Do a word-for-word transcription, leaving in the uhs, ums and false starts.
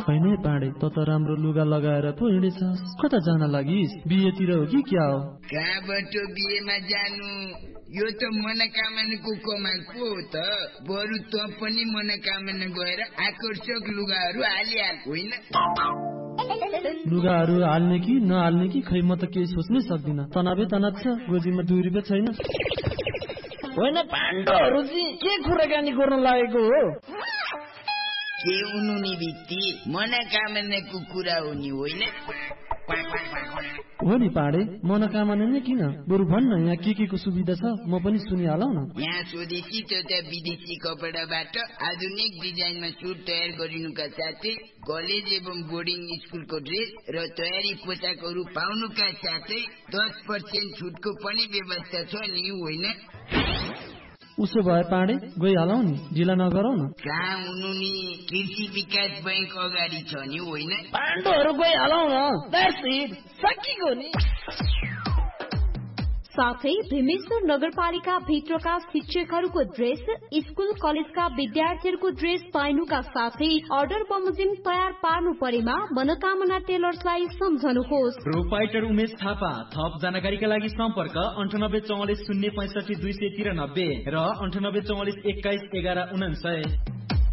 होइन पाडे, त त राम्रो लुगा लगाएर पो हिँडेछस्। कता जान लागिस्? बिहेतिर हो कि क्या हो? कहाँबाट बिहेमा जानु? यो त मनोकामनाको कमाल पो हो त। बरु त पनि मनोकामना गएर आकर्षक लुगाहरू हालिहाल, होइन? लुगाहरू हाल्ने कि नहाल्ने कि खै, म त केही सोच्नै सक्दिन। तनावै तनाव छ, गोजीमा दुई रुपियाँ छैन। होइन पाण्डवहरू चाहिँ के कुराकानी गर्न लागेको हो? के हुनु नि भित्ती, मनोकामनाको कुरा हो नि, होइन? हो नि पाडे, मनोकामना नै किन, बरु भन्न यहाँ के के को सुविधा छ, म पनि सुनिहालौ न। यहाँ स्वदेशी तथा विदेशी कपडाबाट आधुनिक डिजाइनमा सुट तयार गरिनुका साथै कलेज एवं बोर्डिङ स्कुलको ड्रेस र तयारी पोसाकहरू पाउनुका साथै दस पर्सेन्ट छुटको पनि व्यवस्था छ नि, होइन? उसो भए पाडे गइहालौ नि, ढिला नगरौ न। कहाँ हुनु नि, कृषि विकास बैंक अगाडि छ नि, होइन? पाण्डवहरू गइहालौ न, द्याट्स इट, सकिगयो नि। साथै भीमेश्वर नगरपालिका भित्रका शिक्षकहरूको ड्रेस, स्कुल कलेजका विद्यार्थीहरूको ड्रेस पाइनुका साथै अर्डर बमोजिम तयार पार्नु परेमा मनोकामना टेलर्सलाई सम्झनुहोस्। प्रोपाइटर उमेश थापा। थप जानकारीका लागि सम्पर्क अन्ठानब्बे चौवालिस शून्य पैँसठी दुई सय तिरानब्बे र अन्ठानब्बे चौवालिस एक्काइस एघार उनान्सय।